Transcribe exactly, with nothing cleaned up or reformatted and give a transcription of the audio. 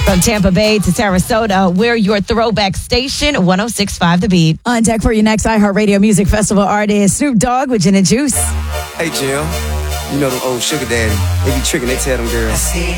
From Tampa Bay to Sarasota, we're your throwback station, one oh six point five The Beat. On deck for your next iHeartRadio Music Festival artist, Snoop Dogg with Gin and Juice. Hey, Jill. You know them old sugar daddy. They be tricking, they tell them girls.